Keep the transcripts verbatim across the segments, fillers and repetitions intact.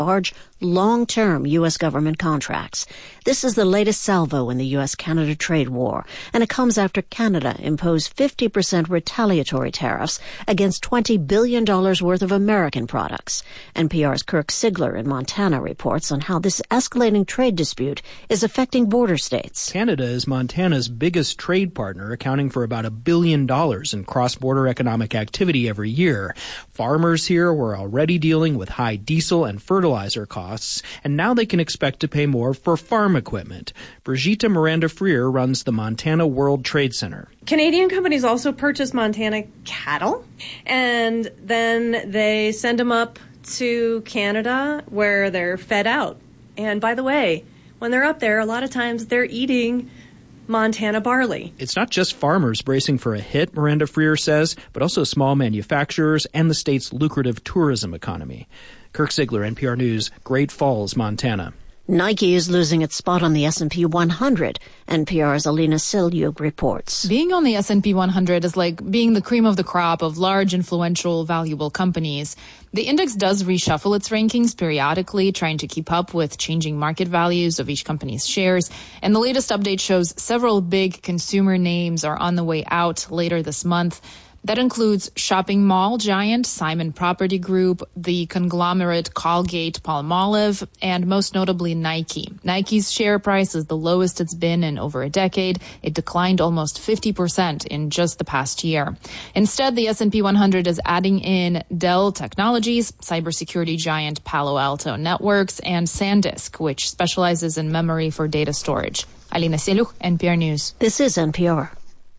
large, long-term U S government contracts. This is the latest salvo in the U S Canada trade war, and it comes after Canada imposed fifty percent retaliatory tariffs against twenty billion dollars worth of American products. N P R's Kirk Sigler in Montana reports on how this escalating trade dispute is affecting border states. Canada is Montana's biggest trade partner, accounting for about a billion dollars in cross-border economic activity every year. Farmers here were already dealing with high diesel and fertilizer costs, and now they can expect to pay more for farm equipment. Brigitte Miranda-Freer runs the Montana World Trade Center. Canadian companies also purchase Montana cattle, and then they send them up to Canada where they're fed out. And by the way, when they're up there, a lot of times they're eating Montana barley. It's not just farmers bracing for a hit, Miranda-Freer says, but also small manufacturers and the state's lucrative tourism economy. Kirk Sigler, N P R News, Great Falls, Montana. Nike is losing its spot on the S and P one hundred. N P R's Alina Selyuk reports. Being on the S and P one hundred is like being the cream of the crop of large, influential, valuable companies. The index does reshuffle its rankings periodically, trying to keep up with changing market values of each company's shares. And the latest update shows several big consumer names are on the way out later this month. That includes shopping mall giant Simon Property Group, the conglomerate Colgate-Palmolive, and most notably Nike. Nike's share price is the lowest it's been in over a decade. It declined almost fifty percent in just the past year. Instead, the S and P one hundred is adding in Dell Technologies, cybersecurity giant Palo Alto Networks, and SanDisk, which specializes in memory for data storage. Alina Selyuk, N P R News. This is N P R.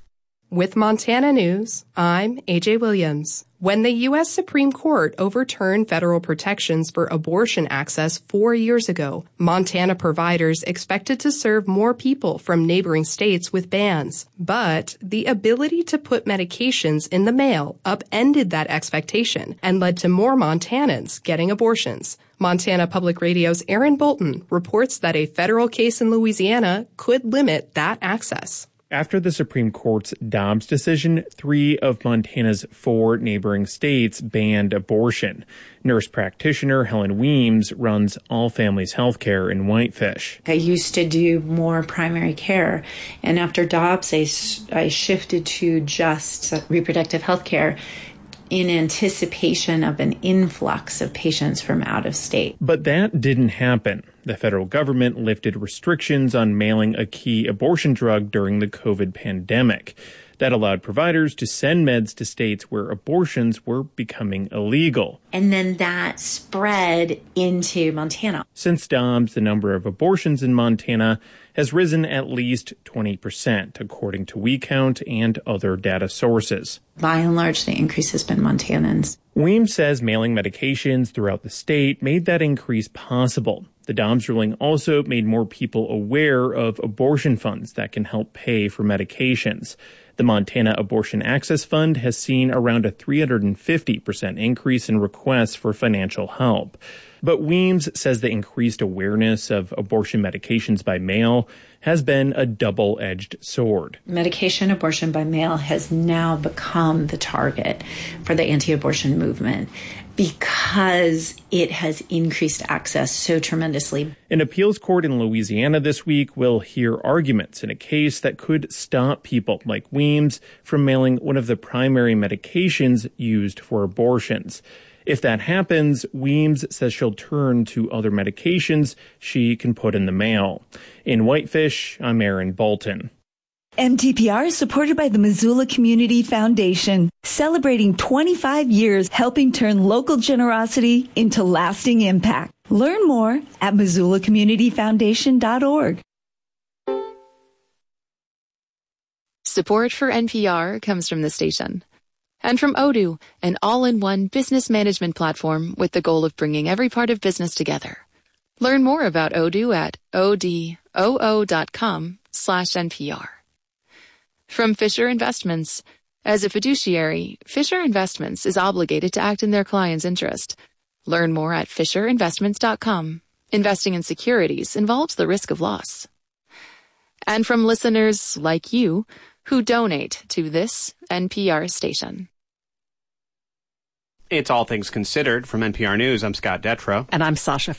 With Montana News, I'm A J Williams. When the U S Supreme Court overturned federal protections for abortion access four years ago, Montana providers expected to serve more people from neighboring states with bans. But the ability to put medications in the mail upended that expectation and led to more Montanans getting abortions. Montana Public Radio's Aaron Bolton reports that a federal case in Louisiana could limit that access. After the Supreme Court's Dobbs decision, three of Montana's four neighboring states banned abortion. Nurse practitioner Helen Weems runs All Families Healthcare in Whitefish. I used to do more primary care, and after Dobbs, I, I shifted to just reproductive health care in anticipation of an influx of patients from out of state. But that didn't happen. The federal government lifted restrictions on mailing a key abortion drug during the COVID pandemic. That allowed providers to send meds to states where abortions were becoming illegal. And then that spread into Montana. Since Dobbs, the number of abortions in Montana has risen at least twenty percent, according to WeCount and other data sources. By and large, the increase has been Montanans. Weems says mailing medications throughout the state made that increase possible. The Dobbs ruling also made more people aware of abortion funds that can help pay for medications. The Montana Abortion Access Fund has seen around a three hundred fifty percent increase in requests for financial help. But Weems says the increased awareness of abortion medications by mail has been a double-edged sword. Medication abortion by mail has now become the target for the anti-abortion movement because it has increased access so tremendously. An appeals court in Louisiana this week will hear arguments in a case that could stop people like Weems from mailing one of the primary medications used for abortions. If that happens, Weems says she'll turn to other medications she can put in the mail. In Whitefish, I'm Aaron Bolton. M T P R is supported by the Missoula Community Foundation, celebrating twenty-five years helping turn local generosity into lasting impact. Learn more at missoula community foundation dot org. Support for N P R comes from the station. And from Odoo, an all-in-one business management platform with the goal of bringing every part of business together. Learn more about Odoo at odoo dot com slash NPR. From Fisher Investments. As a fiduciary, Fisher Investments is obligated to act in their client's interest. Learn more at fisher investments dot com. Investing in securities involves the risk of loss. And from listeners like you who donate to this N P R station. It's All Things Considered from N P R News. I'm Scott Detrow. And I'm Sasha